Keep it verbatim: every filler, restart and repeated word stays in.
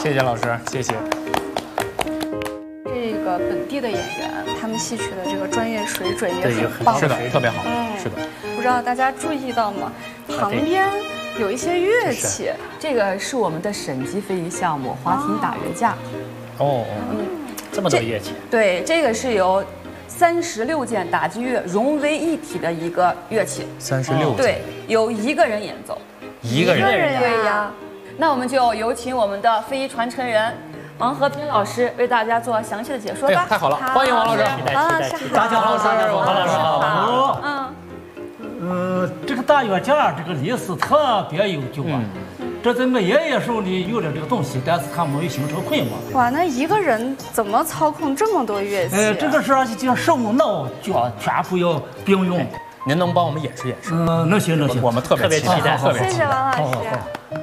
谢谢老师，谢谢。 这个本地的演员，他们戏曲的这个专业水准也很棒， 是的，特别好，是的。 不知道大家注意到吗？旁边有一些乐器， 这个是我们的省级非遗项目——华亭打乐架。 哦，嗯，这么多乐器。 对，这个是由三十六件打击乐融为一体的一个乐器。 三十六件。 对，由一个人演奏。 一个人。 对呀。那我们就有请我们的非遗传承人王和平老师为大家做详细的解说吧。 太好了，欢迎王老师。 王老师， 大家好， 大家好，王老师好。 嗯。 呃，这个打乐架这个历史特别悠久啊。这在我爷爷手里有了这个东西，但是他没有形成规模。 哇，那一个人怎么操控这么多乐器？ 呃，这个是而且就手脑脚全部要并用。 您能帮我们演示演示？ 嗯，能行能行， 我们特别期待， 谢谢王老师。